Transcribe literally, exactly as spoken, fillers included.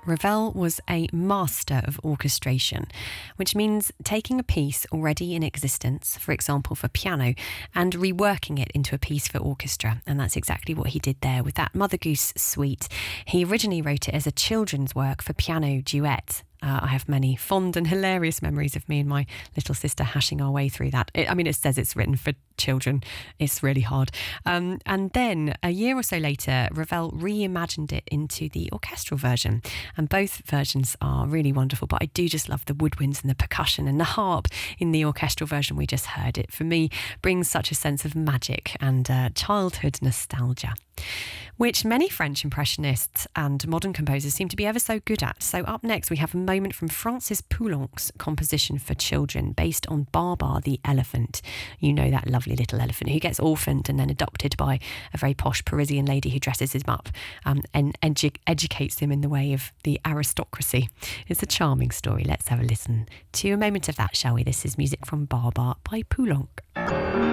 Ravel was a master of orchestration, which means taking a piece already in existence, for example for piano, and reworking it into a piece for orchestra. And that's exactly what he did there with that Mother Goose suite. He originally wrote it as a children's work for piano duet. Uh, I have many fond and hilarious memories of me and my little sister hashing our way through that. It, I mean, it says it's written for children. It's really hard. Um, and then a year or so later, Ravel reimagined it into the orchestral version. And both versions are really wonderful, but I do just love the woodwinds and the percussion and the harp in the orchestral version we just heard. It, for me, brings such a sense of magic and uh, childhood nostalgia, which many French impressionists and modern composers seem to be ever so good at. So up next, we have a moment from Francis Poulenc's composition for children based on Babar the elephant. You know, that lovely little elephant who gets orphaned and then adopted by a very posh Parisian lady who dresses him up um, and edu- educates him in the way of the aristocracy. It's a charming story. Let's have a listen to a moment of that, shall we? This is music from Babar by Poulenc.